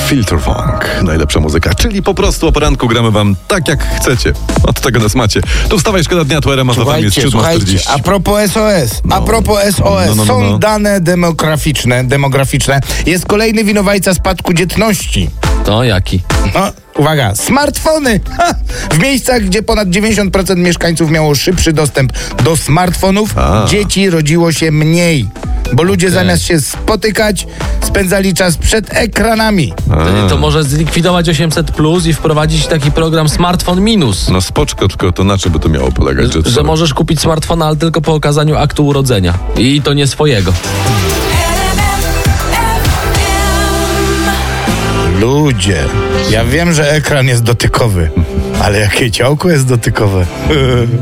Filter Funk, najlepsza muzyka, czyli po prostu o poranku gramy wam tak jak chcecie. Od tego nas macie. Tu wstawaj, szkoda dnia, tu RMF FM jest 7:40. A propos SOS, są dane demograficzne. Jest kolejny winowajca spadku dzietności. To jaki? Uwaga, smartfony! W miejscach, gdzie ponad 90% mieszkańców miało szybszy dostęp do smartfonów, dzieci rodziło się mniej. Bo ludzie zamiast się spotykać, spędzali czas przed ekranami. To może zlikwidować 800+ i wprowadzić taki program Smartfon Minus. No spoczko, tylko to na czym by to miało polegać? Że możesz kupić smartfona, ale tylko po okazaniu aktu urodzenia. I to nie swojego. Ludzie, ja wiem, że ekran jest dotykowy, ale jakie ciałko jest dotykowe.